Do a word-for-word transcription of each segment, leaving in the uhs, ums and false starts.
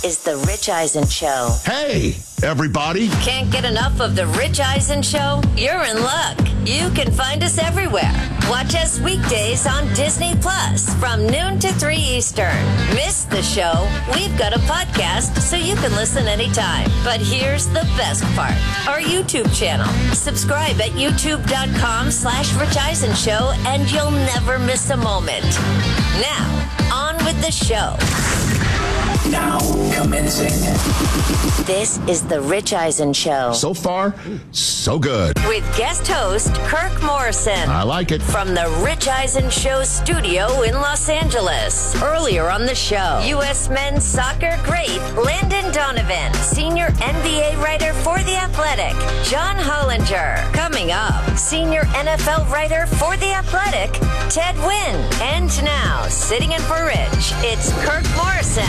is The Rich Eisen Show. Hey, everybody. Can't get enough of The Rich Eisen Show? You're in luck. You can find us everywhere. Watch us weekdays on Disney Plus from noon to three Eastern. Miss the show? We've got a podcast so you can listen anytime. But here's the best part. Our YouTube channel. Subscribe at youtube.com slash Rich Eisen Show and you'll never miss a moment. Now, on with the show. Now commencing. This is The Rich Eisen Show. So far, so good. With guest host Kirk Morrison. I like it. From The Rich Eisen Show studio in Los Angeles. Earlier on the show, U S men's soccer great Landon Donovan, senior N B A writer for The Athletic, John Hollinger. Coming up, senior N F L writer for The Athletic, Ted Wynn. And now, sitting in for Rich, it's Kirk Morrison.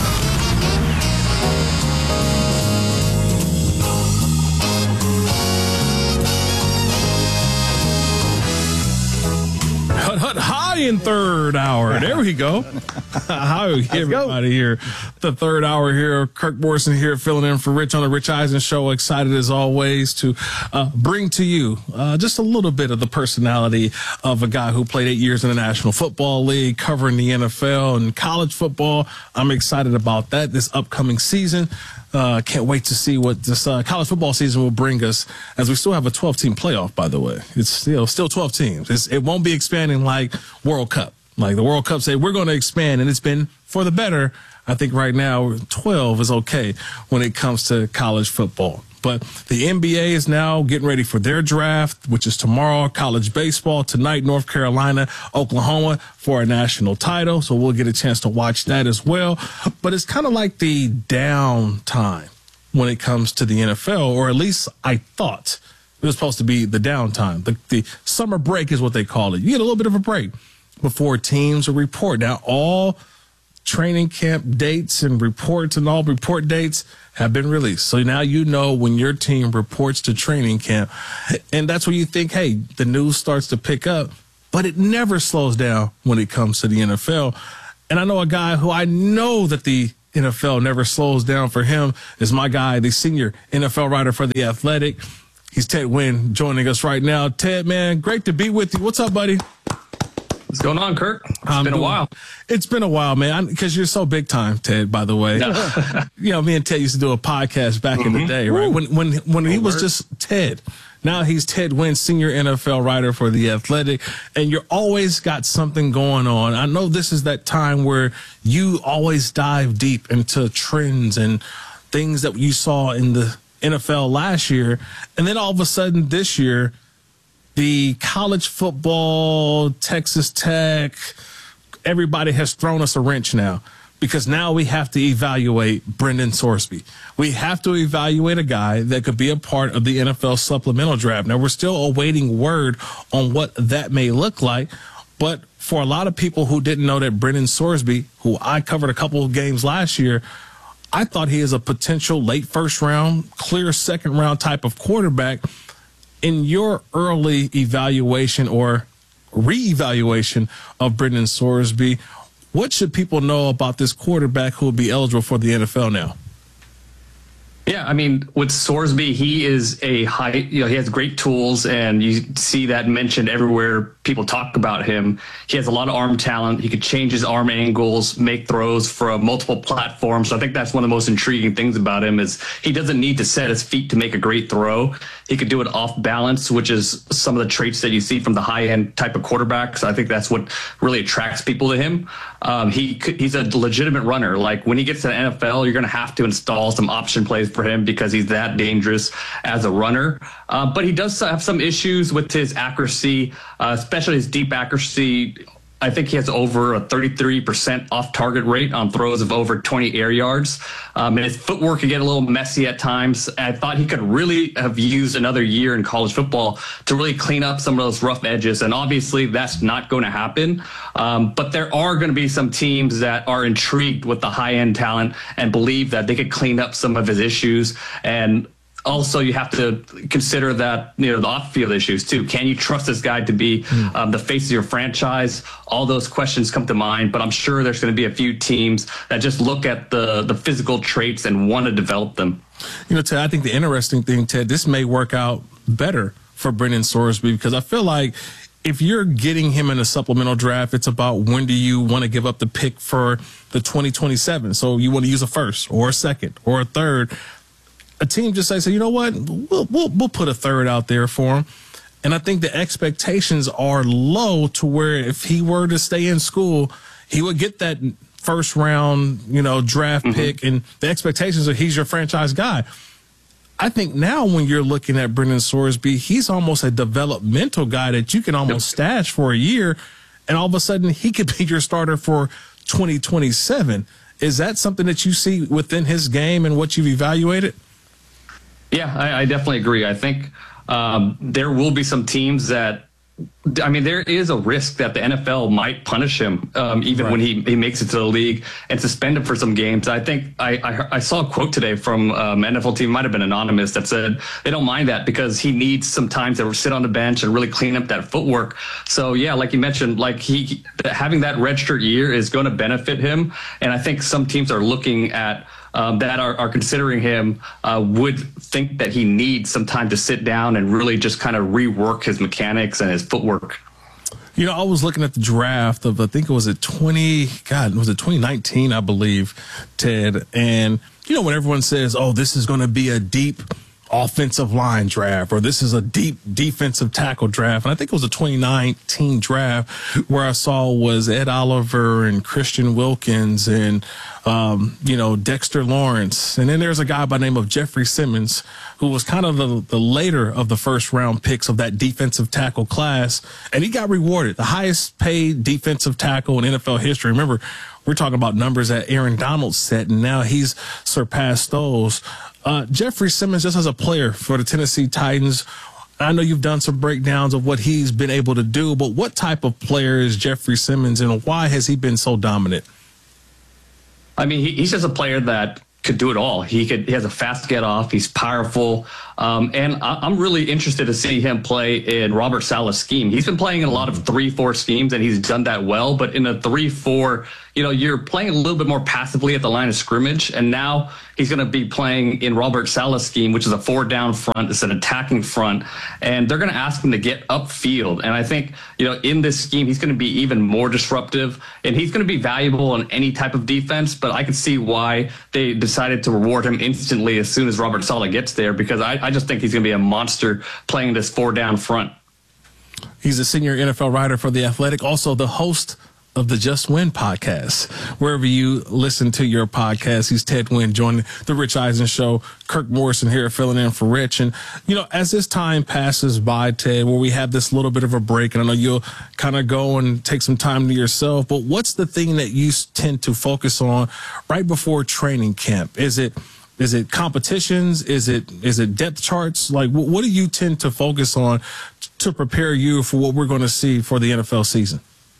Hut, hut, high in third hour. There we go. Hi, everybody here. The third hour here. Kirk Morrison here, filling in for Rich on the Rich Eisen Show. Excited as always to uh, bring to you uh, just a little bit of the personality of a guy who played eight years in the National Football League, covering the N F L and college football. I'm excited about that this upcoming season. Uh, can't wait to see what this uh, college football season will bring us, as we still have a twelve-team playoff, by the way. It's still still twelve teams. It's, it won't be expanding like World Cup. Like the World Cup say, we're going to expand, and it's been for the better. I think right now twelve is okay when it comes to college football. But the N B A is now getting ready for their draft, which is tomorrow. College baseball tonight, North Carolina, Oklahoma for a national title. So we'll get a chance to watch that as well. But it's kind of like the downtime when it comes to the N F L, or at least I thought it was supposed to be the downtime. The, the summer break is what they call it. You get a little bit of a break before teams will report. Now, all training camp dates and reports and all report dates have been released. So now you know when your team reports to training camp. And that's when you think, hey, the news starts to pick up. But it never slows down when it comes to the N F L. And I know a guy who I know that the N F L never slows down for him is my guy, the senior N F L writer for The Athletic. He's Ted Wynn joining us right now. Ted, man, great to be with you. What's up, buddy? What's going on, Kirk? It's I'm been doing, a while. It's been a while, man, because you're so big time, Ted, by the way. No. You know, me and Ted used to do a podcast back mm-hmm. in the day, right? Ooh. When when when he was just Ted. Now he's Ted Wynn, senior N F L writer for The Athletic, and you're always got something going on. I know this is that time where you always dive deep into trends and things that you saw in the N F L last year, and then all of a sudden this year, the college football, Texas Tech, everybody has thrown us a wrench now, because now we have to evaluate Brendan Sorsby. We have to evaluate a guy that could be a part of the N F L supplemental draft. Now, we're still awaiting word on what that may look like, but for a lot of people who didn't know that Brendan Sorsby, who I covered a couple of games last year, I thought he is a potential late first round, clear second round type of quarterback. In your early evaluation or reevaluation of Brendan Sorsby, what should people know about this quarterback who will be eligible for the N F L now? Yeah, I mean, with Sorsby, he is a high, you know, he has great tools, and you see that mentioned everywhere people talk about him. He has a lot of arm talent. He could change his arm angles, make throws from multiple platforms. So I think that's one of the most intriguing things about him is he doesn't need to set his feet to make a great throw. He could do it off balance, which is some of the traits that you see from the high-end type of quarterbacks. I think that's what really attracts people to him. Um, he he's a legitimate runner. Like when he gets to the N F L, you're going to have to install some option plays for him because he's that dangerous as a runner. Uh, but he does have some issues with his accuracy, uh, especially his deep accuracy. I think he has over a thirty-three percent off-target rate on throws of over twenty air yards. Um, and his footwork can get a little messy at times. I thought he could really have used another year in college football to really clean up some of those rough edges. And obviously that's not going to happen. Um, but there are going to be some teams that are intrigued with the high-end talent and believe that they could clean up some of his issues. And also you have to consider that, you know, the off-field issues too. Can you trust this guy to be um, the face of your franchise? All those questions come to mind, but I'm sure there's going to be a few teams that just look at the, the physical traits and want to develop them. You know, Ted, I think the interesting thing, Ted, this may work out better for Brendan Sorsby, because I feel like if you're getting him in a supplemental draft, it's about when do you want to give up the pick for the twenty twenty-seven. So you want to use a first or a second or a third. A team just says, so you know what, we'll, we'll, we'll put a third out there for him. And I think the expectations are low to where if he were to stay in school, he would get that first round, you know, draft mm-hmm. pick. And the expectations are he's your franchise guy. I think now when you're looking at Brendan Sorsby, he's almost a developmental guy that you can almost stash for a year, and all of a sudden he could be your starter for twenty twenty-seven. Is that something that you see within his game and what you've evaluated? Yeah, I, I definitely agree. I think um, there will be some teams that, I mean, there is a risk that the N F L might punish him um, even right. when he, he makes it to the league and suspend him for some games. I think I, I, I saw a quote today from um, N F L team, might have been anonymous, that said they don't mind that because he needs some time to sit on the bench and really clean up that footwork. So, yeah, like you mentioned, like he having that redshirt year is going to benefit him. And I think some teams are looking at Um, that are, are considering him uh, would think that he needs some time to sit down and really just kind of rework his mechanics and his footwork. You know, I was looking at the draft of, I think it was at twenty, God, was it twenty nineteen, I believe, Ted. And, you know, when everyone says, oh, this is going to be a deep offensive line draft, or this is a deep defensive tackle draft. And I think it was a twenty nineteen draft where I saw was Ed Oliver and Christian Wilkins and, um, you know, Dexter Lawrence. And then there's a guy by the name of Jeffrey Simmons, who was kind of the, the later of the first round picks of that defensive tackle class. And he got rewarded, the highest paid defensive tackle in N F L history. Remember, we're talking about numbers that Aaron Donald set, and now he's surpassed those. Uh, Jeffrey Simmons, just as a player for the Tennessee Titans, I know you've done some breakdowns of what he's been able to do, but what type of player is Jeffrey Simmons, and why has he been so dominant? I mean, he, he's just a player that could do it all. He could. He has a fast get off. He's powerful. Um, and I, I'm really interested to see him play in Robert Saleh's scheme. He's been playing in a lot of three four schemes, and he's done that well. But in a three four, you know, you're playing a little bit more passively at the line of scrimmage. And now he's going to be playing in Robert Saleh's scheme, which is a four down front. It's an attacking front. And they're going to ask him to get upfield. And I think, you know, in this scheme, he's going to be even more disruptive. And he's going to be valuable in any type of defense. But I can see why they decided to reward him instantly as soon as Robert Saleh gets there, because I, I just think he's going to be a monster playing this four down front. He's a senior N F L writer for The Athletic, also the host of the Just Win podcast. Wherever you listen to your podcast, he's Ted Wynn, joining the Rich Eisen Show. Kirk Morrison here filling in for Rich. And, you know, as this time passes by, Ted, where we have this little bit of a break, and I know you'll kind of go and take some time to yourself, but what's the thing that you tend to focus on right before training camp? Is it Is it competitions? Is it is it depth charts? Like, what do you tend to focus on to prepare you for what we're going to see for the N F L season?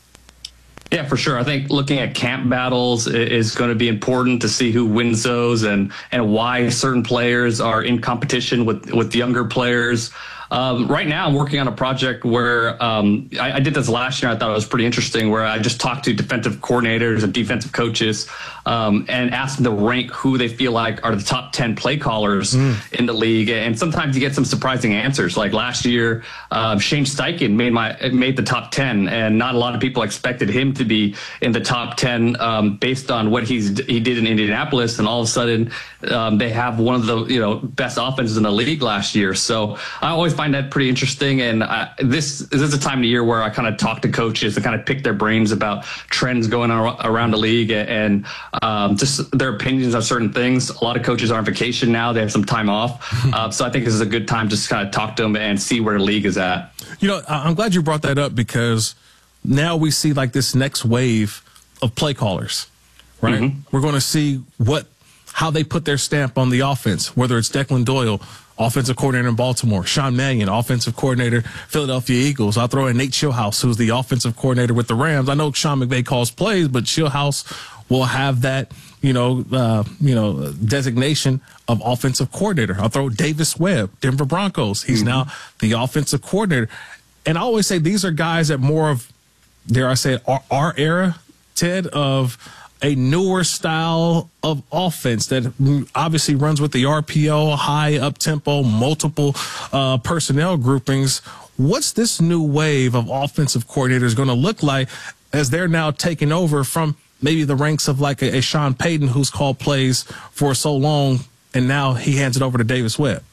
Yeah, for sure. I think looking at camp battles is going to be important to see who wins those and and why certain players are in competition with, with younger players. Um, right now, I'm working on a project where um, I, I did this last year. I thought it was pretty interesting, where I just talked to defensive coordinators and defensive coaches um, and asked them to rank who they feel like are the top ten play callers mm. in the league. And sometimes you get some surprising answers. Like last year, uh, Shane Steichen made my made the top ten, and not a lot of people expected him to be in the top ten um, based on what he's he did in Indianapolis. And all of a sudden, um, they have one of the you know best offenses in the league last year. So I always find that pretty interesting, and I, this, this is a time of the year where I kind of talk to coaches to kind of pick their brains about trends going on around the league and um, just their opinions on certain things. A lot of coaches are on vacation now; they have some time off, uh, so I think this is a good time to just kind of talk to them and see where the league is at. You know, I'm glad you brought that up, because now we see like this next wave of play callers, right? Mm-hmm. We're going to see what how they put their stamp on the offense, whether it's Declan Doyle, offensive coordinator in Baltimore, Sean Mannion, offensive coordinator, Philadelphia Eagles. I'll throw in Nate Schillhouse, who's the offensive coordinator with the Rams. I know Sean McVay calls plays, but Schillhouse will have that you know, uh, you know, designation of offensive coordinator. I'll throw Davis Webb, Denver Broncos. He's mm-hmm. now the offensive coordinator. And I always say these are guys that more of, dare I say, our, our era, Ted, of a newer style of offense that obviously runs with the R P O, high up-tempo, multiple uh, personnel groupings. What's this new wave of offensive coordinators going to look like as they're now taking over from maybe the ranks of like a, a Sean Payton, who's called plays for so long, and now he hands it over to Davis Webb?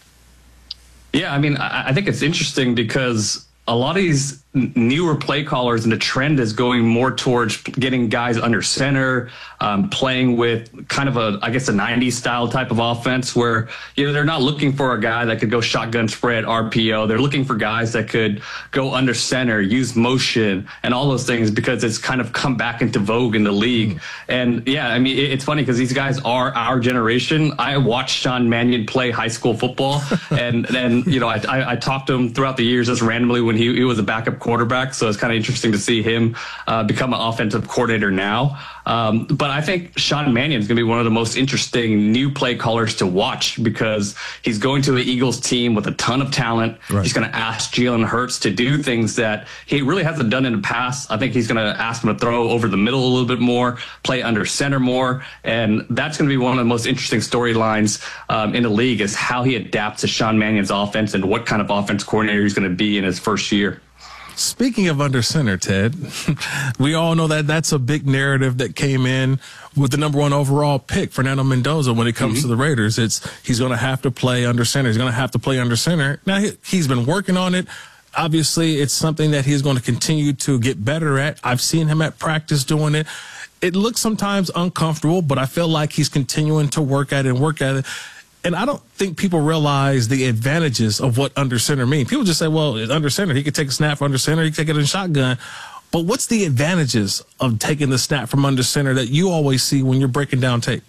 Yeah, I mean, I, I think it's interesting because a lot of these newer play callers, and the trend is going more towards getting guys under center, um, playing with kind of a, I guess, a nineties style type of offense where, you know, they're not looking for a guy that could go shotgun spread R P O. They're looking for guys that could go under center, use motion and all those things because it's kind of come back into vogue in the league. Mm-hmm. And yeah, I mean, it, it's funny because these guys are our generation. I watched Sean Mannion play high school football and then, you know, I, I, I talked to him throughout the years just randomly when he, he was a backup quarterback. So it's kind of interesting to see him uh, become an offensive coordinator now. Um, but I think Sean Mannion is going to be one of the most interesting new play callers to watch because he's going to the Eagles team with a ton of talent. Right. He's going to ask Jalen Hurts to do things that he really hasn't done in the past. I think he's going to ask him to throw over the middle a little bit more, play under center more. And that's going to be one of the most interesting storylines um, in the league is how he adapts to Sean Mannion's offense and what kind of offense coordinator he's going to be in his first year. Speaking of under center, Ted, we all know that that's a big narrative that came in with the number one overall pick, Fernando Mendoza, when it comes mm-hmm. to the Raiders. It's he's going to have to play under center. He's going to have to play under center. Now, he, he's been working on it. Obviously, it's something that he's going to continue to get better at. I've seen him at practice doing it. It looks sometimes uncomfortable, but I feel like he's continuing to work at it and work at it. And I don't think people realize the advantages of what under center means. People just say, well, it's under center. He could take a snap under center. He could take it in shotgun. But what's the advantages of taking the snap from under center that you always see when you're breaking down tape?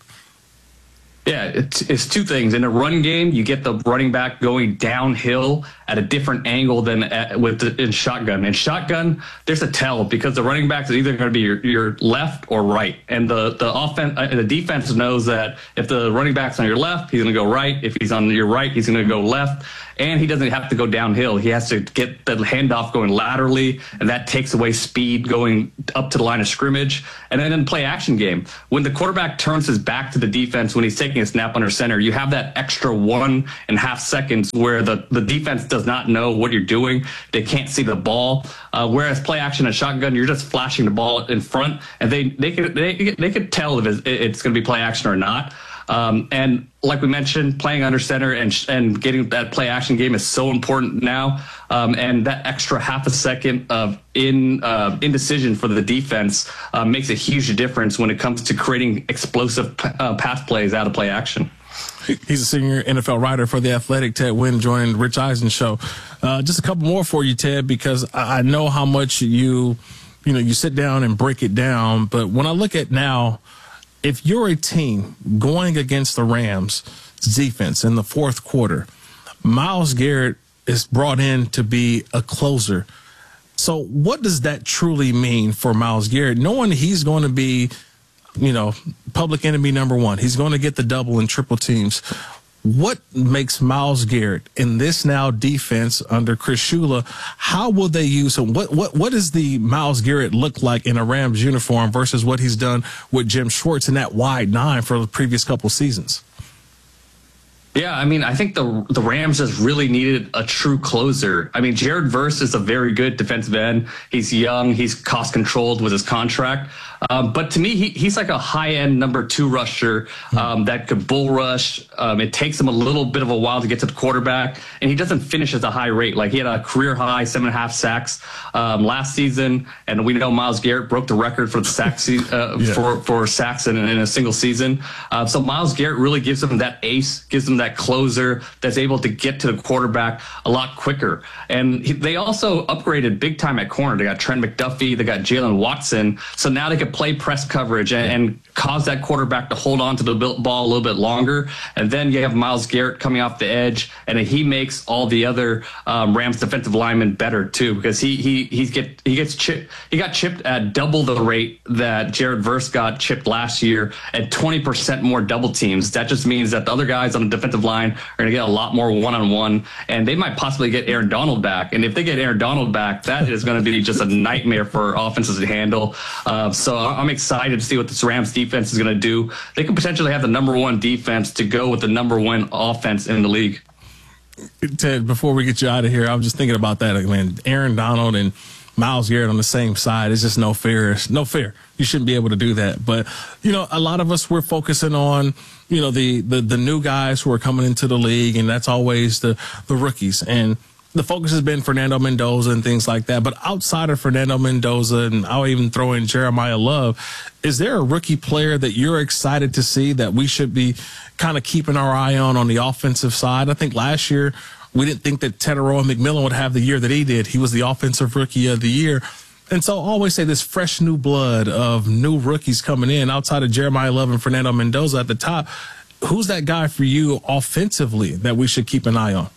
Yeah, it's, it's two things. In a run game, you get the running back going downhill at a different angle than at, with the, in shotgun. In shotgun, there's a tell because the running back is either going to be your, your left or right. And the the offense, uh, the defense knows that if the running back's on your left, he's going to go right. If he's on your right, he's going to go left. And he doesn't have to go downhill. He has to get the handoff going laterally, and that takes away speed going up to the line of scrimmage. And then in play action game, when the quarterback turns his back to the defense, when he's taking a snap under center, you have that extra one and a half seconds where the, the defense does not know what you're doing. They can't see the ball. Uh, whereas play action and shotgun, you're just flashing the ball in front, and they they could they, they could tell if it's, it's going to be play action or not. Um, and like we mentioned, playing under center and and getting that play action game is so important now. Um, and that extra half a second of in uh, indecision for the defense uh, makes a huge difference when it comes to creating explosive uh, pass plays out of play action. He's a senior N F L writer for The Athletic. Ted Nguyen joining Rich Eisen show. Uh, just a couple more for you, Ted, because I know how much you, you know, you sit down and break it down. But when I look at now, if you're a team going against the Rams defense in the fourth quarter, Myles Garrett is brought in to be a closer. So what does that truly mean for Myles Garrett? Knowing he's going to be, you know, public enemy number one. He's going to get the double and triple teams. What makes Myles Garrett in this now defense under Chris Shula? How will they use him? What what what does the Myles Garrett look like in a Rams uniform versus what he's done with Jim Schwartz in that wide nine for the previous couple seasons? Yeah, I mean, I think the the Rams just really needed a true closer. I mean, Jared Verse is a very good defensive end. He's young. He's cost controlled with his contract. Um, but to me, he, he's like a high-end number two rusher um, that could bull rush. Um, it takes him a little bit of a while to get to the quarterback, and he doesn't finish at a high rate. Like, he had a career-high seven and a half sacks um, last season, and we know Myles Garrett broke the record for the sacks uh, yeah. for, for sacks in, in a single season. Uh, so Myles Garrett really gives him that ace, gives him that closer that's able to get to the quarterback a lot quicker. And he, they also upgraded big time at corner. They got Trent McDuffie, they got Jalen Watson, so now they could could play press coverage and, and cause that quarterback to hold on to the ball a little bit longer. And then you have Myles Garrett coming off the edge, and he makes all the other um, Rams defensive linemen better too, because he he he's get he gets chipped. He got chipped at double the rate that Jared Verse got chipped last year, at twenty percent more double teams. That just means that the other guys on the defensive line are going to get a lot more one-on-one, and they might possibly get Aaron Donald back. And if they get Aaron Donald back, that is going to be just a nightmare for offenses to handle. Uh, so I'm excited to see what this Rams defense is going to do. They could potentially have the number one defense to go with the number one offense in the league. Ted, before we get you out of here, I was just thinking about that. I mean, Aaron Donald and Myles Garrett on the same side is just no fair. It's no fair. You shouldn't be able to do that. But, you know, a lot of us, we're focusing on, you know, the, the, the new guys who are coming into the league, and that's always the, the rookies. And the focus has been Fernando Mendoza and things like that. But outside of Fernando Mendoza, and I'll even throw in Jeremiah Love, is there a rookie player that you're excited to see that we should be kind of keeping our eye on on the offensive side? I think last year we didn't think that Tetairoa McMillan would have the year that he did. He was the offensive rookie of the year. And so I always say this fresh new blood of new rookies coming in outside of Jeremiah Love and Fernando Mendoza at the top. Who's that guy for you offensively that we should keep an eye on?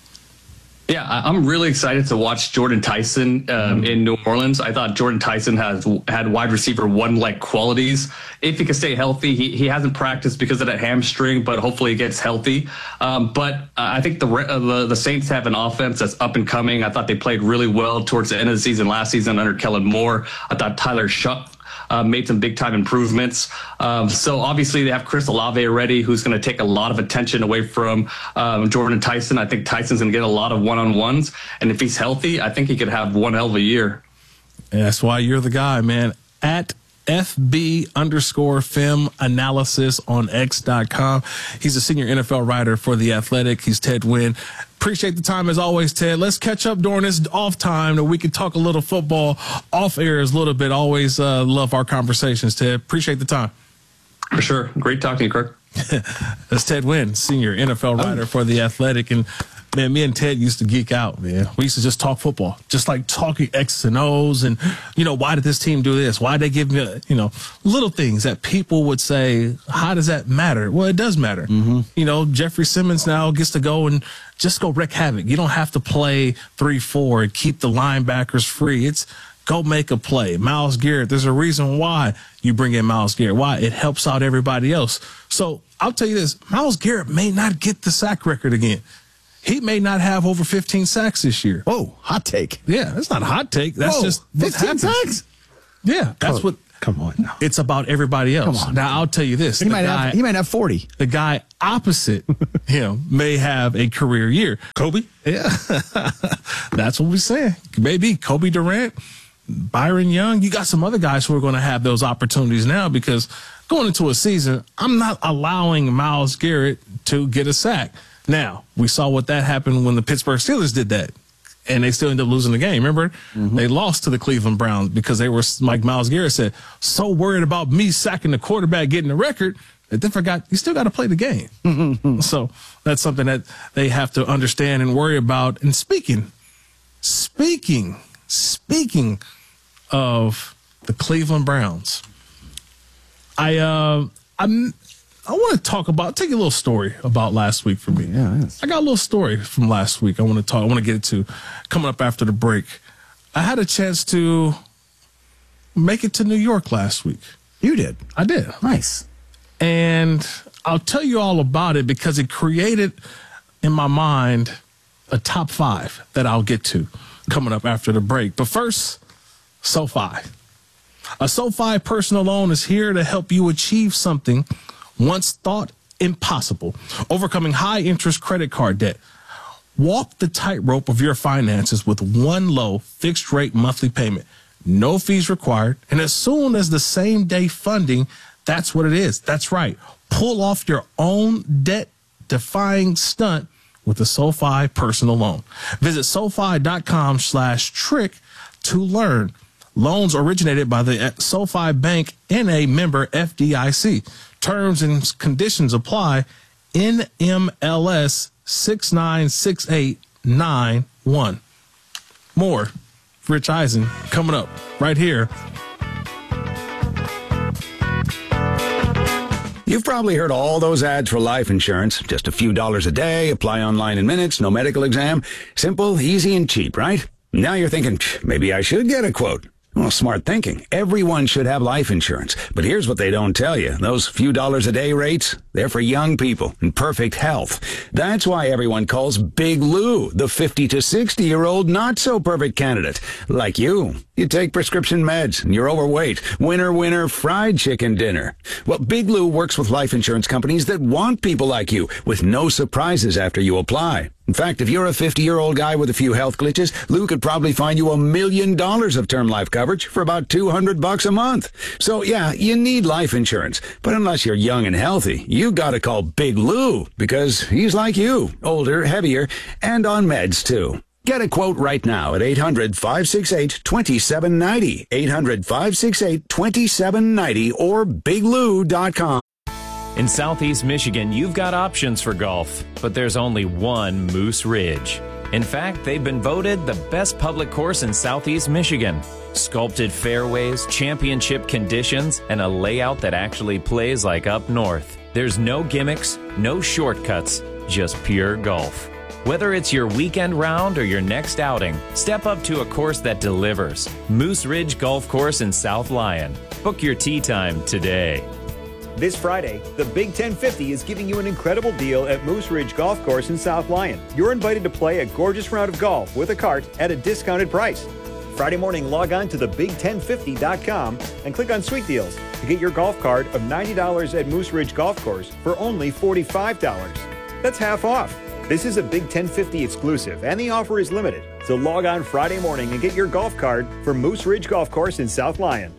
Yeah, I'm really excited to watch Jordan Tyson um, in New Orleans. I thought Jordan Tyson has had wide receiver one-like qualities. If he can stay healthy, he, he hasn't practiced because of that hamstring, but hopefully he gets healthy. Um, but uh, I think the, uh, the the Saints have an offense that's up and coming. I thought they played really well towards the end of the season last season under Kellen Moore. I thought Tyler Shuck Uh, made some big time improvements. Um, so obviously they have Chris Olave already, who's going to take a lot of attention away from um, Jordan Tyson. I think Tyson's going to get a lot of one-on-ones. And if he's healthy, I think he could have one hell of a year. And that's why you're the guy, man. At F B underscore film analysis on X dot com. He's a senior N F L writer for The Athletic. He's Ted Nguyen. Appreciate the time as always, Ted. Let's catch up during this off time that we can talk a little football off air a little bit. Always uh, love our conversations, Ted. Appreciate the time. For sure. Great talking to you, Kirk. That's Ted Nguyen, senior N F L writer for The Athletic. And man, me and Ted used to geek out, man. We used to just talk football, just like talking X's and O's and, you know, why did this team do this? Why did they give me, you know, little things that people would say, how does that matter? Well, it does matter. Mm-hmm. You know, Jeffrey Simmons now gets to go and just go wreak havoc. You don't have to play three four and keep the linebackers free. It's go make a play. Myles Garrett, there's a reason why you bring in Myles Garrett. Why? It helps out everybody else. So I'll tell you this, Myles Garrett may not get the sack record again. He may not have over fifteen sacks this year. Oh, hot take. Yeah, that's not a hot take. That's Whoa, just what fifteen happens. sacks? Yeah, that's come, what. Come on now. It's about everybody else. Come on. Now, I'll tell you this. He the might guy, have. He might have forty. The guy opposite him may have a career year. Kobe? Yeah, that's what we're saying. Maybe Kobe Durant, Byron Young. You got some other guys who are going to have those opportunities now because going into a season, I'm not allowing Myles Garrett to get a sack. Now, we saw what that happened when the Pittsburgh Steelers did that, and they still ended up losing the game. Remember? Mm-hmm. They lost to the Cleveland Browns because they were, like Myles Garrett said, so worried about me sacking the quarterback, getting the record, that they forgot you still got to play the game. Mm-hmm. So that's something that they have to understand and worry about. And speaking, speaking, speaking of the Cleveland Browns, I, uh, I'm, I want to talk about, take a little story about last week for me. Yeah, yes. I got a little story from last week I want to talk, I want to get it to coming up after the break. I had a chance to make it to New York last week. You did? I did. Nice. And I'll tell you all about it because it created in my mind a top five that I'll get to coming up after the break. But first, SoFi. A SoFi personal loan is here to help you achieve something once thought impossible, overcoming high-interest credit card debt. Walk the tightrope of your finances with one low, fixed-rate monthly payment. No fees required, and as soon as the same-day funding, that's what it is. That's right. Pull off your own debt-defying stunt with a SoFi personal loan. Visit SoFi.com slash trick to learn. Loans originated by the SoFi Bank N A member F D I C. Terms and conditions apply. N M L S six nine six eight nine one. More Rich Eisen coming up right here You've probably heard all those ads for life insurance. Just a few dollars a day, apply online in minutes, no medical exam. Simple, easy, and cheap, right? Now you're thinking, maybe I should get a quote. Well, smart thinking. Everyone should have life insurance. But here's what they don't tell you. Those few dollars a day rates, they're for young people in perfect health. That's why everyone calls Big Lou the fifty to sixty year old not so perfect candidate. Like you. You take prescription meds and you're overweight. Winner, winner, fried chicken dinner. Well, Big Lou works with life insurance companies that want people like you with no surprises after you apply. In fact, if you're a fifty-year-old guy with a few health glitches, Lou could probably find you a million dollars of term life coverage for about two hundred bucks a month. So yeah, you need life insurance. But unless you're young and healthy, you gotta call Big Lou because he's like you, older, heavier, and on meds too. Get a quote right now at eight hundred, five six eight, two seven nine zero, eight hundred, five six eight, two seven nine zero, or big lou dot com. In Southeast Michigan, you've got options for golf, but there's only one Moose Ridge. In fact, they've been voted the best public course in Southeast Michigan. Sculpted fairways, championship conditions, and a layout that actually plays like up north. There's no gimmicks, no shortcuts, just pure golf. Whether it's your weekend round or your next outing, step up to a course that delivers. Moose Ridge Golf Course in South Lyon. Book your tee time today. This Friday, the Big ten fifty is giving you an incredible deal at Moose Ridge Golf Course in South Lyon. You're invited to play a gorgeous round of golf with a cart at a discounted price. Friday morning, log on to the big ten fifty dot com and click on Sweet Deals to get your golf cart of ninety dollars at Moose Ridge Golf Course for only forty-five dollars. That's half off. This is a Big ten fifty exclusive, and the offer is limited. So log on Friday morning and get your golf cart for Moose Ridge Golf Course in South Lyon.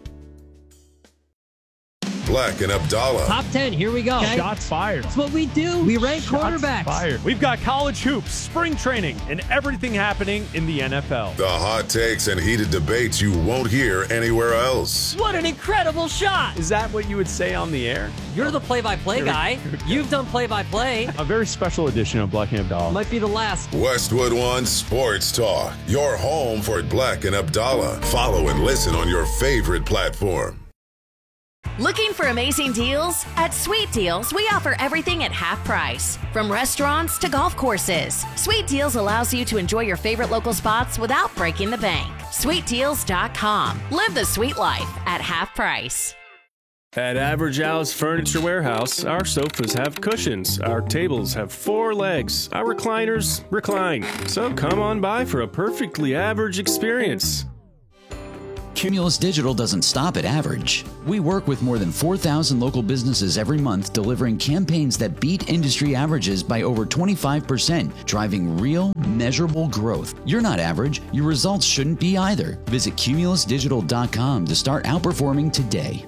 Black and Abdallah. Top ten, here we go. Okay. Shots fired. That's what we do. We rank Shots quarterbacks. Fired. We've got college hoops, spring training, and everything happening in the N F L. The hot takes and heated debates you won't hear anywhere else. What an incredible shot. Is that what you would say on the air? You're the play-by-play guy. You've done play-by-play. A very special edition of Black and Abdallah. Might be the last. Westwood One Sports Talk. Your home for Black and Abdallah. Follow and listen on your favorite platform. Looking for amazing deals? At Sweet Deals, we offer everything at half price. From restaurants to golf courses, Sweet Deals allows you to enjoy your favorite local spots without breaking the bank. sweet deals dot com. Live the sweet life at half price. At Average Al's Furniture Warehouse, our sofas have cushions, our tables have four legs, our recliners recline. So come on by for a perfectly average experience. Cumulus Digital doesn't stop at average. We work with more than four thousand local businesses every month, delivering campaigns that beat industry averages by over twenty-five percent, driving real, measurable growth. You're not average. Your results shouldn't be either. Visit cumulus digital dot com to start outperforming today.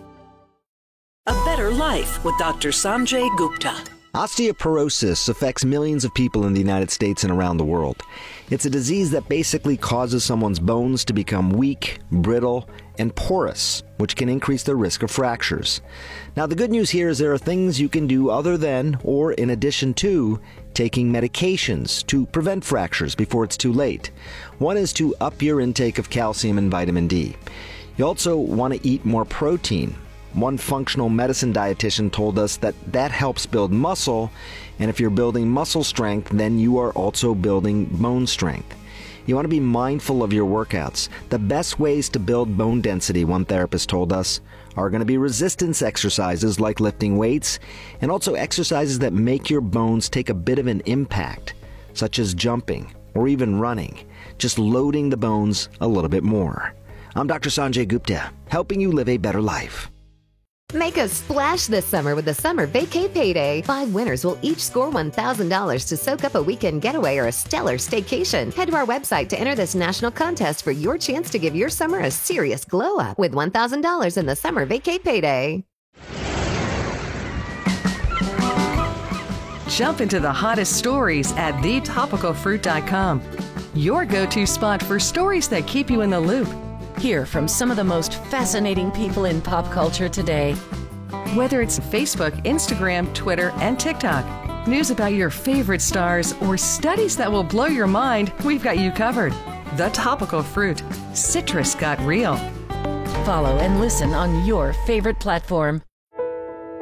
A Better Life with Doctor Sanjay Gupta. Osteoporosis affects millions of people in the United States and around the world. It's a disease that basically causes someone's bones to become weak, brittle, and porous, which can increase the risk of fractures. Now, the good news here is there are things you can do other than, or in addition to, taking medications to prevent fractures before it's too late. One is to up your intake of calcium and vitamin D. You also want to eat more protein. One functional medicine dietitian told us that that helps build muscle, and if you're building muscle strength, then you are also building bone strength. You want to be mindful of your workouts. The best ways to build bone density, one therapist told us, are going to be resistance exercises like lifting weights, and also exercises that make your bones take a bit of an impact, such as jumping or even running, just loading the bones a little bit more. I'm Doctor Sanjay Gupta, helping you live a better life. Make a splash this summer with the Summer Vacay Payday. Five winners will each score one thousand dollars to soak up a weekend getaway or a stellar staycation. Head to our website to enter this national contest for your chance to give your summer a serious glow up with one thousand dollars in the Summer Vacay Payday. Jump into the hottest stories at the topical fruit dot com. Your go-to spot for stories that keep you in the loop. Hear from some of the most fascinating people in pop culture today. Whether it's Facebook, Instagram, Twitter, and TikTok, news about your favorite stars, or studies that will blow your mind, we've got you covered. The Topical Fruit. Citrus got real. Follow and listen on your favorite platform.